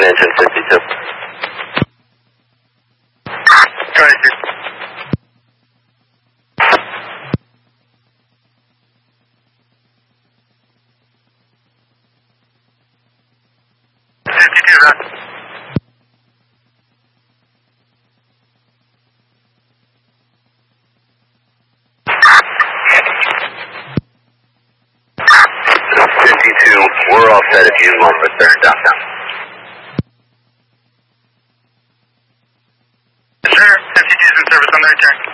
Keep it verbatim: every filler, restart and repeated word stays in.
engine fifty-two. Go ahead, dude. fifty-two, run. fifty-two, we're all set if you want to return downtown. Sure, fifty-two is in service on the return.